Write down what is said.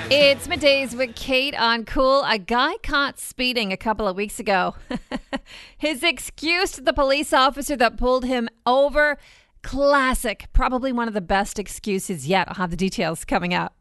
It's middays with Kate on Cool. A guy caught speeding a couple of weeks ago. His excuse to the police officer that pulled him over, classic. Probably one of the best excuses yet. I'll have the details coming up.